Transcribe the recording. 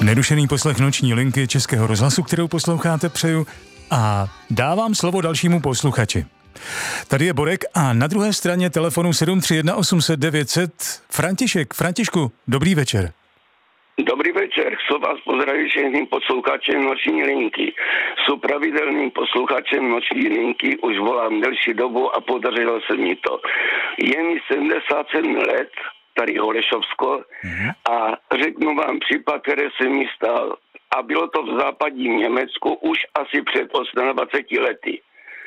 Nerušený poslech noční linky Českého rozhlasu, kterou posloucháte, přeju a dávám slovo dalšímu posluchači. Tady je Borek a na druhé straně telefonu 731 800 900 František. Františku, dobrý večer. Dobrý večer, chci vás pozdravit všem posluchačem noční linky. Jsou pravidelným posluchačem noční linky, už volám delší dobu a podařilo se mi to. Je mi 77 let, tady Holešovsko, a řeknu vám případ, který se mi stal. A bylo to v západním Německu už asi před 28 lety.